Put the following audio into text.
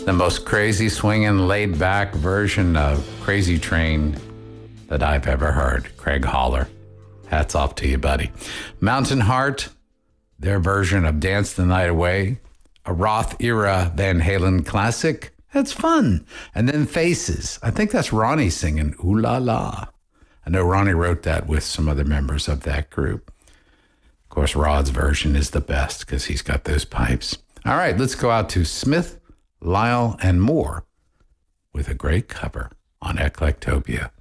The most crazy, swinging, laid-back version of Crazy Train that I've ever heard. Craig Holler. Hats off to you, buddy. Mountain Heart, their version of Dance the Night Away. A Roth-era Van Halen classic. That's fun. And then Faces. I think that's Ronnie singing Ooh La La. I know Ronnie wrote that with some other members of that group. Of course, Rod's version is the best because he's got those pipes. All right, let's go out to Smith, Lyle, and Moore with a great cover on Eclectopia.